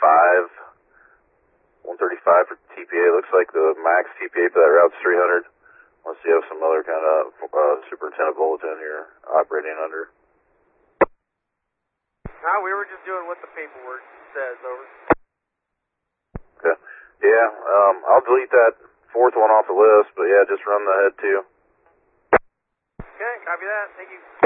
135 for TPA. Looks like the max TPA for that route's 300. Unless you have some other kind of superintendent bulletin you're operating under. No, we were just doing what the paperwork says, over. Okay. Yeah, I'll delete that fourth one off the list, but yeah, just run the head too. Okay, copy that. Thank you.